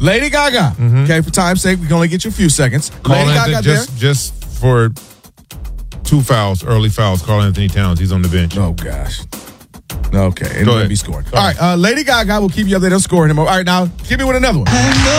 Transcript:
Lady Gaga. Okay, for time's sake, we can only get you a few seconds. Lady Gaga just for 2 fouls, early fouls, Karl Anthony Towns. He's on the bench. Oh, gosh. Okay, and Go we'll ahead. be scoring. All right, Lady Gaga will keep you updated on scoring him. All right, now, hit me with another one.